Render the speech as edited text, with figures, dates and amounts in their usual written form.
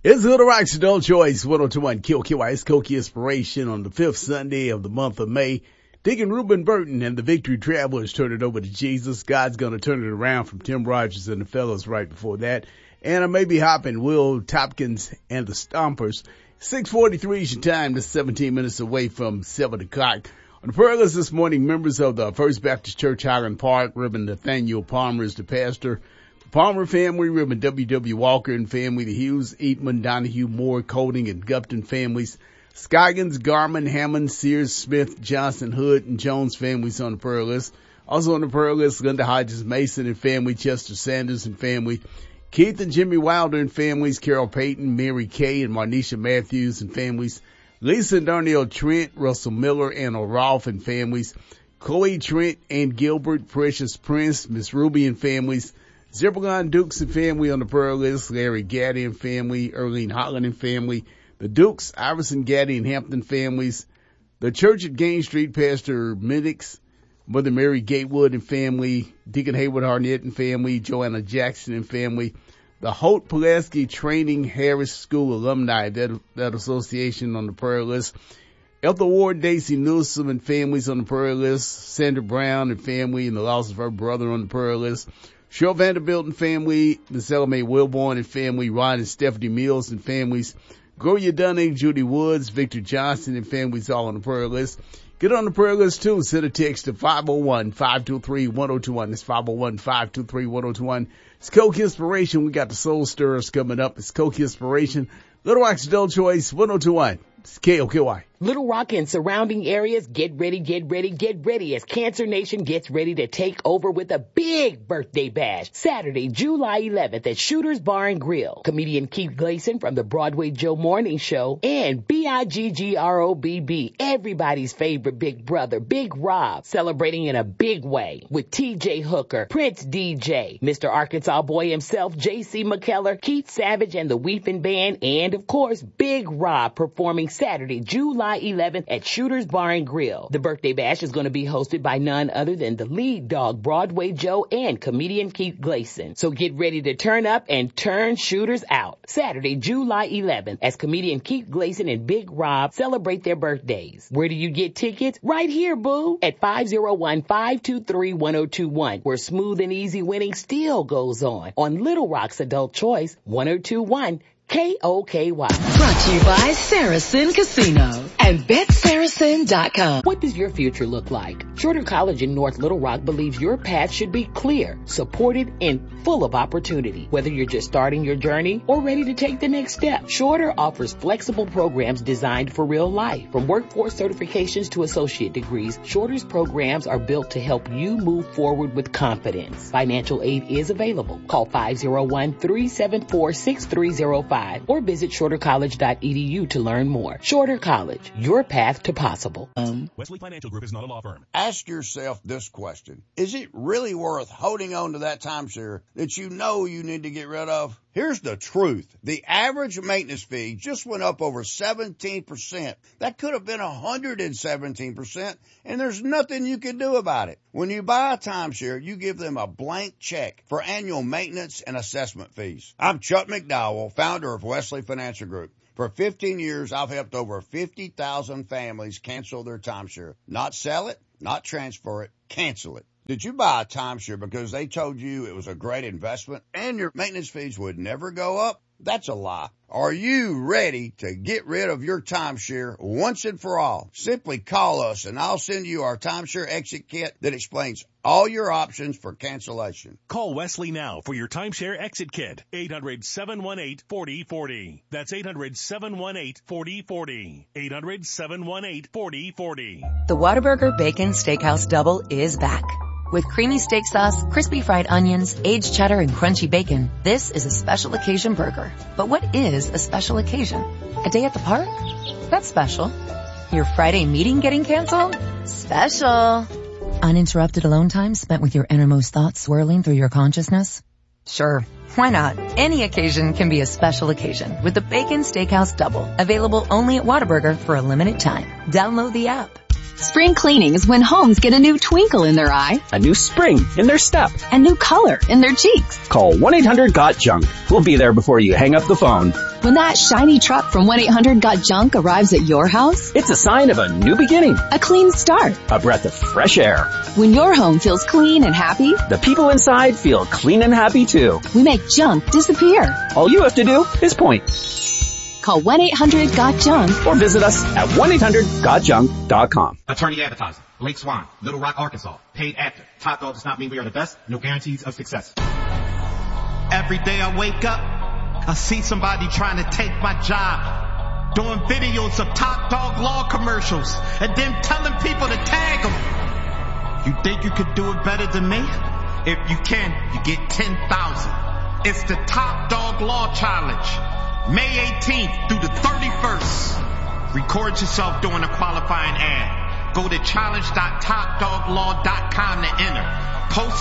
It's Little Rock's Adult Choice 102.1 KOKY Koki Inspiration on the fifth Sunday of the month of May. Deacon Reuben Burton and the Victory Travelers turn it over to Jesus. God's going to turn it around from Tim Rogers and the fellows right before that. And I may be hopping Will Tompkins and the Stompers. 6:43 is your time. That's 17 minutes away from 7 o'clock. On the prayer list this morning, members of the First Baptist Church Highland Park, Reverend Nathaniel Palmer is the pastor. Palmer family, Reverend W.W. Walker and family, the Hughes, Eatman, Donahue, Moore, Colding, and Gupton families, Scoggins, Garman, Hammond, Sears, Smith, Johnson, Hood, and Jones families on the prayer list. Also on the prayer list, Linda Hodges Mason and family, Chester Sanders and family, Keith and Jimmy Wilder and families, Carol Payton, Mary Kay, and Marnisha Matthews and families, Lisa and Darnell Trent, Russell Miller, and O'Rolph and families, Chloe Trent and Gilbert, Precious Prince, Miss Ruby and families, Zebulon Dukes and family on the prayer list, Larry Gaddy and family, Earlene Holland and family, the Dukes, Iverson Gaddy and Hampton families, the Church at Gain Street, Pastor Middix, Mother Mary Gatewood and family, Deacon Hayward Harnett and family, Joanna Jackson and family, the Holt Pulaski Training Harris School alumni, that association on the prayer list, Ethel Ward, Daisy Newsom and families on the prayer list, Sandra Brown and family and the loss of her brother on the prayer list, Cheryl Vanderbilt and family, Miss Ella Mae Wilborn and family, Ron and Stephanie Mills and families, Gloria Dunning, Judy Woods, Victor Johnson and families all on the prayer list. Get on the prayer list too. Send a text to 501-523-1021. That's 501-523-1021. It's Coke Inspiration. We got the Soul Stirrers coming up. It's Coke Inspiration. Little Rock's Adult Choice 1021. It's KOKY. Little Rock and surrounding areas, get ready as Cancer Nation gets ready to take over with a big birthday bash. Saturday, July 11th at Shooter's Bar and Grill. Comedian Keith Gleason from the Broadway Joe Morning Show and BIGGROBB, everybody's favorite big brother, Big Rob, celebrating in a big way with TJ Hooker, Prince DJ, Mr. Arkansas Boy himself, JC McKellar, Keith Savage and the Weepin' Band, and of course, Big Rob performing Saturday, July 11th at Shooter's Bar and Grill. The birthday bash is going to be hosted by none other than the lead dog, Broadway Joe, and comedian Keith Gleason. So get ready to turn up and turn shooters out. Saturday, July 11th, as comedian Keith Gleason and Big Rob celebrate their birthdays. Where do you get tickets? Right here, boo, at 501-523-1021, where smooth and easy winning still goes on Little Rock's Adult Choice 1021. KOKY. Brought to you by Saracen Casino and BetSaracen.com. What does your future look like? Shorter College in North Little Rock believes your path should be clear, supported, and full of opportunity. Whether you're just starting your journey or ready to take the next step, Shorter offers flexible programs designed for real life. From workforce certifications to associate degrees, Shorter's programs are built to help you move forward with confidence. Financial aid is available. Call 501-374-6305 or visit shortercollege.edu to learn more. Shorter College, your path to possible. Wesley Financial Group is not a law firm. Ask yourself this question. Is it really worth holding on to that timeshare that you know you need to get rid of? Here's the truth. The average maintenance fee just went up over 17%. That could have been 117%, and there's nothing you can do about it. When you buy a timeshare, you give them a blank check for annual maintenance and assessment fees. I'm Chuck McDowell, founder of Wesley Financial Group. For 15 years, I've helped over 50,000 families cancel their timeshare. Not sell it, not transfer it, cancel it. Did you buy a timeshare because they told you it was a great investment and your maintenance fees would never go up? That's a lie. Are you ready to get rid of your timeshare once and for all? Simply call us and I'll send you our timeshare exit kit that explains all your options for cancellation. Call Wesley now for your timeshare exit kit. 800-718-4040. That's 800-718-4040. 800-718-4040. The Whataburger Bacon Steakhouse Double is back. With creamy steak sauce, crispy fried onions, aged cheddar, and crunchy bacon, this is a special occasion burger. But what is a special occasion? A day at the park? That's special. Your Friday meeting getting canceled? Special. Uninterrupted alone time spent with your innermost thoughts swirling through your consciousness? Sure, why not? Any occasion can be a special occasion with the Bacon Steakhouse Double, available only at Whataburger for a limited time. Download the app. Spring cleaning is when homes get a new twinkle in their eye, a new spring in their step, and new color in their cheeks. Call 1-800-GOT-JUNK. We'll be there before you hang up the phone. When that shiny truck from 1-800-GOT-JUNK arrives at your house, it's a sign of a new beginning, a clean start, a breath of fresh air. When your home feels clean and happy, the people inside feel clean and happy too. We make junk disappear. All you have to do is point. Call 1-800-GOT-JUNK or visit us at 1-800-GOTJUNK.com. Attorney Advertising, Lake Swan, Little Rock, Arkansas. Paid actor. Top dog does not mean we are the best. No guarantees of success. Every day I wake up, I see somebody trying to take my job. Doing videos of Top Dog Law commercials and then telling people to tag them. You think you could do it better than me? If you can, you get 10,000. It's the Top Dog Law Challenge. May 18th through the 31st. Record yourself doing a qualifying ad. Go to challenge.topdoglaw.com to enter. Post